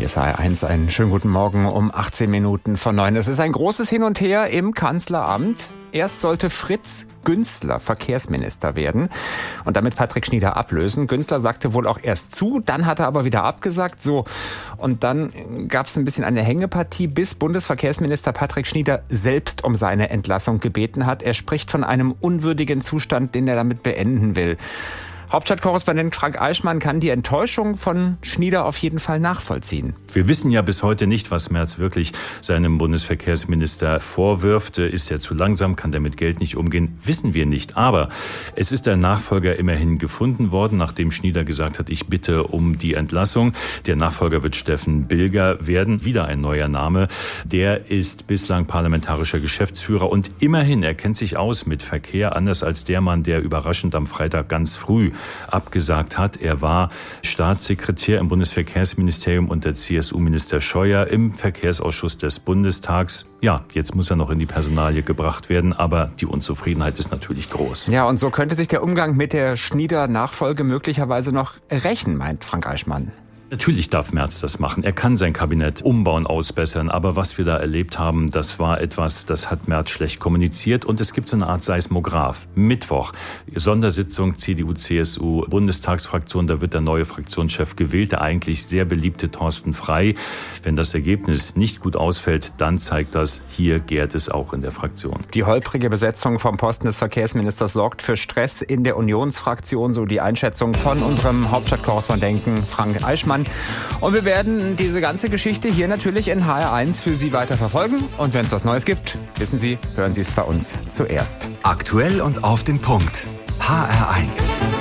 Hier ist HR1, einen schönen guten Morgen um 18 Minuten vor 9. Es ist ein großes Hin und Her im Kanzleramt. Erst sollte Fritz Günzler Verkehrsminister werden und damit Patrick Schnieder ablösen. Günzler sagte wohl auch erst zu, dann hat er aber wieder abgesagt. So, und dann gab es ein bisschen eine Hängepartie, bis Bundesverkehrsminister Patrick Schnieder selbst um seine Entlassung gebeten hat. Er spricht von einem unwürdigen Zustand, den er damit beenden will. Hauptstadtkorrespondent Frank Eichmann kann die Enttäuschung von Schnieder auf jeden Fall nachvollziehen. Wir wissen ja bis heute nicht, was Merz wirklich seinem Bundesverkehrsminister vorwirft. Ist er zu langsam? Kann der mit Geld nicht umgehen? Wissen wir nicht. Aber es ist ein Nachfolger immerhin gefunden worden, nachdem Schnieder gesagt hat, ich bitte um die Entlassung. Der Nachfolger wird Steffen Bilger werden. Wieder ein neuer Name. Der ist bislang parlamentarischer Geschäftsführer und immerhin, er kennt sich aus mit Verkehr, anders als der Mann, der überraschend am Freitag ganz früh abgesagt hat. Er war Staatssekretär im Bundesverkehrsministerium unter CSU-Minister Scheuer im Verkehrsausschuss des Bundestags. Ja, jetzt muss er noch in die Personalie gebracht werden, aber die Unzufriedenheit ist natürlich groß. Ja, und so könnte sich der Umgang mit der Schnieder-Nachfolge möglicherweise noch rächen, meint Frank Eichmann. Natürlich darf Merz das machen. Er kann sein Kabinett umbauen, ausbessern. Aber was wir da erlebt haben, das war etwas, das hat Merz schlecht kommuniziert. Und es gibt so eine Art Seismograph. Mittwoch, Sondersitzung CDU-CSU, Bundestagsfraktion. Da wird der neue Fraktionschef gewählt, der eigentlich sehr beliebte Thorsten Frey. Wenn das Ergebnis nicht gut ausfällt, dann zeigt das, hier gärt es auch in der Fraktion. Die holprige Besetzung vom Posten des Verkehrsministers sorgt für Stress in der Unionsfraktion. So die Einschätzung von unserem Hauptstadtkorrespondenten Frank Eichmann. Und wir werden diese ganze Geschichte hier natürlich in HR1 für Sie weiter verfolgen. Und wenn es was Neues gibt, wissen Sie, hören Sie es bei uns zuerst. Aktuell und auf den Punkt. HR1.